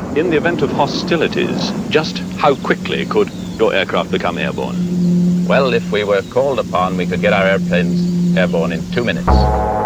In the event of hostilities, just how quickly could your aircraft become airborne? Well, if we were called upon, we could get our airplanes airborne in 2 minutes.